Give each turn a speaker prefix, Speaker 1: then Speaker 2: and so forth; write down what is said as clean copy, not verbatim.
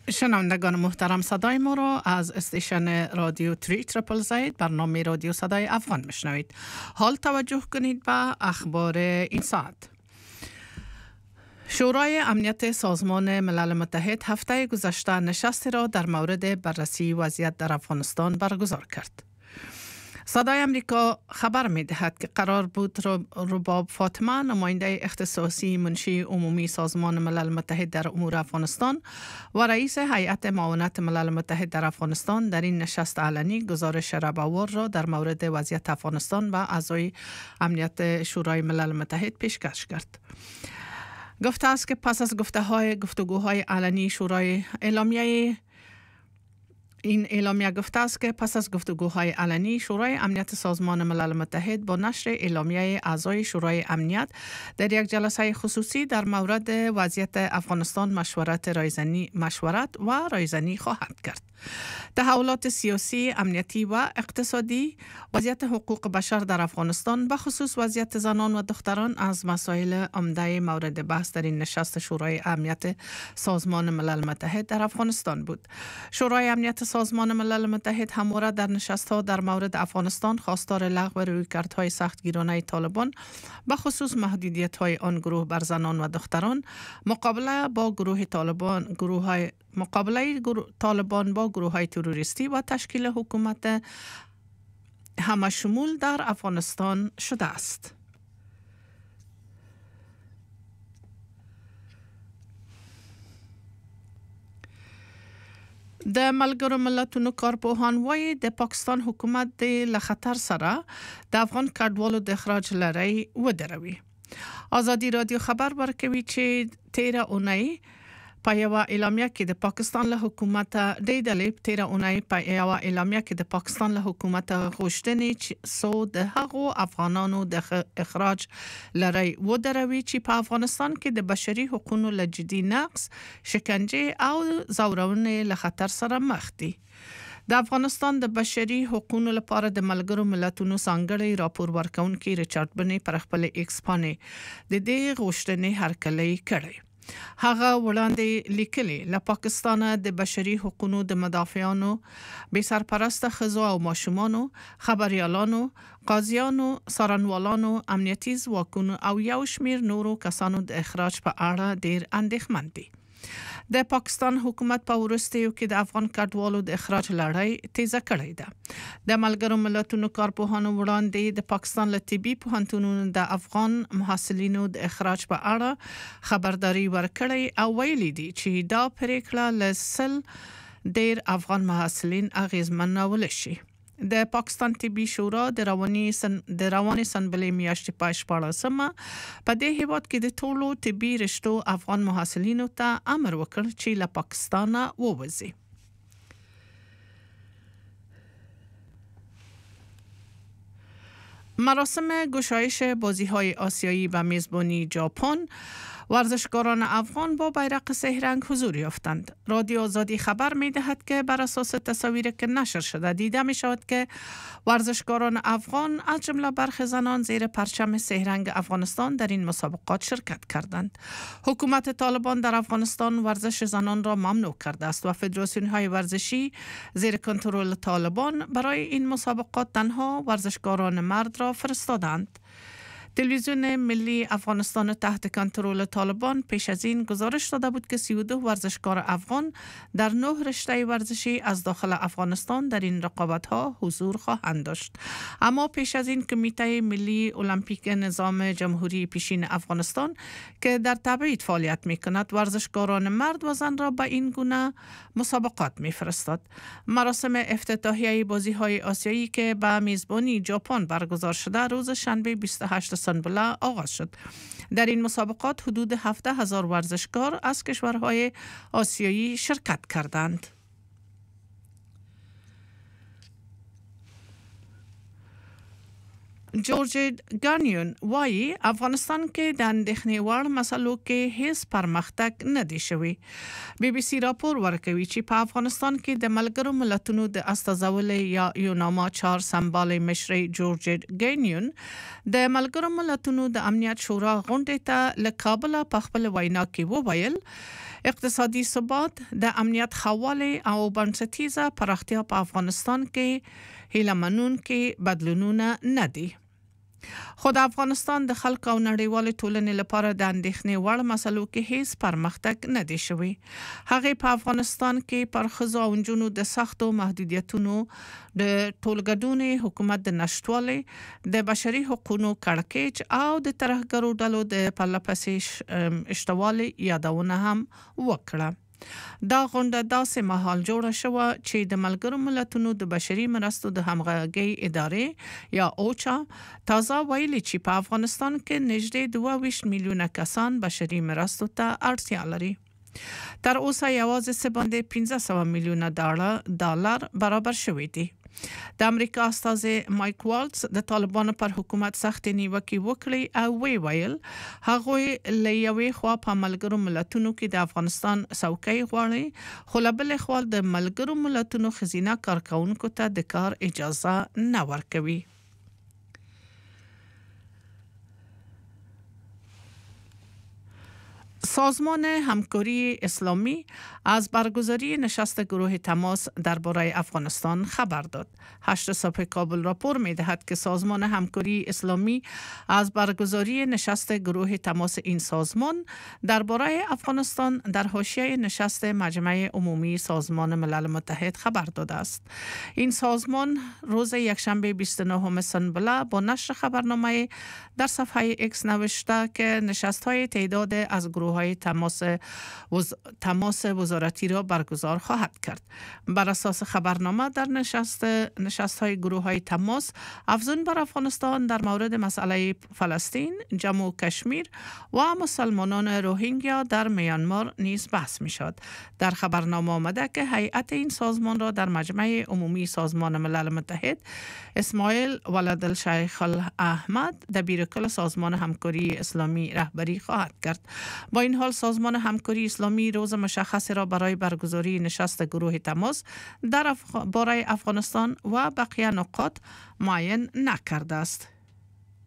Speaker 1: شنوندگان محترم، صدای ما را از استیشن رادیو تری تریپل زید برنامه رادیو صدای افغان میشنوید. حال توجه کنید به اخبار این ساعت. شورای امنیت سازمان ملل متحد هفته گذشته نشستی را در مورد بررسی وضعیت در افغانستان برگزار کرد. صدای امریکا خبر می دهد که قرار بود رباب فاطمه، نماینده اختصاصی منشی عمومی سازمان ملل متحد در امور افغانستان و رئیس هیئت معاونت ملل متحد در افغانستان، در این نشست علنی گزارش ربوار را در مورد وضعیت افغانستان و اعضای امنیت شورای ملل متحد پیشکش کرد. گفته است که پس از گفتگوهای علنی شورای شورای امنیت سازمان ملل متحد با نشر اعلامیه اعضای شورای امنیت در یک جلسه خصوصی در مورد وضعیت افغانستان مشورت و رایزنی خواهد کرد. تحولات سیاسی، امنیتی و اقتصادی، وضعیت حقوق بشر در افغانستان، به خصوص وضعیت زنان و دختران از مسائل عمده مورد بحث در این نشست شورای امنیت سازمان ملل متحد در افغانستان بود. شورای امنیت سازمان ملل متحد همواره در نشست‌ها در مورد افغانستان خواستار لغو رویکردهای سختگیرانه طالبان، به خصوص محدودیت‌های آن گروه بر زنان و دختران، مقابله طالبان با گروه‌های تروریستی و تشکیل حکومت همشمول در افغانستان شده است. د ملګرو ملتونو کارپوهان وایي د پاکستان حکومت د خطر سره د افغان کډوالو د اخراج لړۍ ودروي. آزادي رادیو خبر ورکوي چې تیره اونۍ په یوه اعلامیه کې د پاکستان له حکومت غوښتنې څو د هغو افغانانو د اخراج لړۍ ودروي چې په افغانستان کې د بشري حقوقو له جدي نقض، شکنجه او ځورونې له خطر سره مخ دي. د افغانستان د بشري حقوقو لپاره د ملګرو ملتونو ځانګړي راپور ورکونکي ریچارډ بني پر خپل ایکس باندې د دې غوښتنې هرکلی کړی. هغه وړاندې لیکلي له پاکستان د بشري حقوقو د مدافعانو، بې سرپرسته ښځو او ماشومانو، خبريالانو، قاضیانو، څارنوالانو، امنیتي ځواکونو او یو شمیر نورو کسانو د اخراج په اړه ډیر اندېښمن دي. د پاکستان حکومت په وروستیو کې د افغان کډوالو د اخراج لړۍ تیزه کړې ده. د ملګرو ملتونو کارپوهانو وړاندې د پاکستان له طبي پوهنتونونو د افغان محصلینو د اخراج په اړه خبرداري ورکړې او ویلي دي چې دا پریکړه له 100 ډیر افغان محصلین اغیزمنول شي. د پاکستان طبي شورا د رواني سنبلې میاشتې په 14مه په دې هیواد کې د ټولو طبي رشتو افغان محصلینو ته امر وکړ چې له پاکستان ووځي. مراسم گشایش بازی‌های آسیایی به میزبانی ژاپن، ورزشکاران افغان با بیرق سه‌رنگ حضور یافتند. رادیو آزادی خبر می‌دهد که بر اساس تصاویری که نشر شده دیده می‌شود که ورزشکاران افغان از جمله برخی زنان زیر پرچم سه‌رنگ افغانستان در این مسابقات شرکت کردند. حکومت طالبان در افغانستان ورزش زنان را ممنوع کرده است و فدراسیون‌های ورزشی زیر کنترل طالبان برای این مسابقات تنها ورزشکاران مرد را فرستادند. تلویزیون ملی افغانستان تحت کنترل طالبان پیش از این گزارش داده بود که 32 ورزشکار افغان در 9 رشته ورزشی از داخل افغانستان در این رقابت‌ها حضور خواهند داشت. اما پیش از این کمیته ملی المپیک نظام جمهوری پیشین افغانستان که در تبعید فعالیت می‌کند ورزشکاران مرد و زن را به این گونه مسابقات می‌فرستاد. مراسم افتتاحیه بازی‌های آسیایی که به میزبانی ژاپن برگزار شده روز شنبه 28 سنبله آغاز شد. در این مسابقات حدود 17,000 ورزشکار از کشورهای آسیایی شرکت کردند. جورج گانیون وایي افغانستان کې د اندېښنې وړ مسلو کې هیڅ پرمختګ نه دی شوی. بي بي سي راپور ورکوي چې په افغانستان کې د ملګرو ملتونو د استازولۍ یا یوناما چار سمبالې مشري جورج گانیون د ملګرو ملتونو د امنیت شورا غونډې ته له کابل په خپل وینا کې وویل اقتصادي ثبات د امنیت خواله او بنسټیزه پراختیا په افغانستان کې هیله منونکي بدلونونه نه دي. خو د افغانستان د خلکو او نړیوال ټولنې لپاره د اندېښنې وړ مسلو کې هیڅ پرمختګ نه دی شوی. هغه په افغانستان کې پر ښځو او نجونو د سختو محدودیتونو د ټولګډون حکومت د نشټوالې د بشري حقوقو کړکېچ او د ترهګرو ډلو د پرلپسې اشتوالي یادونه هم وکړه. دا غونډه داسې مهال جوړه شوه چې د ملګرو ملتونو د بشري مرستو د همغږي ادارې یا اوچا تازه ویلي چې په افغانستان کې نږدې 22 میلیونه کسان بشري مرستو ته اړتیا لري. تر اوسه یوازې څه باندې 1500 میلیونه ډالر برابر شوي دي. د امریکا استازي مایک والټس د طالبانو پر حکومت سخت نیوکه وکړي او ویل هغه لېوي خو په ملګرو ملتونو کې د افغانستان څوکۍ غواړي خو بل خو د ملګرو ملتونو خزینه کارکونکو ته د کار اجازه نه ورکوي. سازمان همکاری اسلامی از برگزاری نشست گروه تماس درباره افغانستان خبر داد. 8 صبح کابل راپور می‌دهد که سازمان همکاری اسلامی از برگزاری نشست گروه تماس این سازمان درباره افغانستان در حاشیه نشست مجمع عمومی سازمان ملل متحد خبر داده است. این سازمان روز یکشنبه 29 سنبله با نشر خبرنامه در صفحه ایکس نوشته که نشست‌های تعداد از گروه‌های تماس وزارتی را برگزار خواهد کرد. بر اساس خبرنامه در نشست‌های گروه‌های تماس افزون بر افغانستان در مورد مسئله فلسطین، جموں و کشمیر و مسلمانان روهینگیا در میانمار نیز بحث می‌شد. در خبرنامه آمده که هیئت این سازمان را در مجمع عمومی سازمان ملل متحد اسماعیل ولدالشیخ احمد دبیر کل سازمان همکاری اسلامی رهبری خواهد کرد. با این حال سازمان همکاری اسلامی روز مشخص را برای برگزاری نشست گروه تماس در باره افغانستان و بقیه نقاط معین نکرده است.